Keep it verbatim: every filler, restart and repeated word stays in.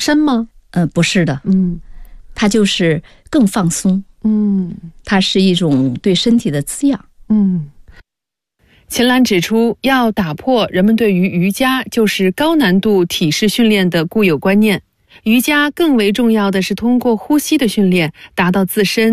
深吗？ 呃，不是的， 嗯， 它就是更放松。 嗯， 它是一种对身体的滋养。 嗯。秦岚指出，要打破人们对于瑜伽就是高难度体式训练的固有观念，瑜伽更为重要的是通过呼吸的训练，达到自身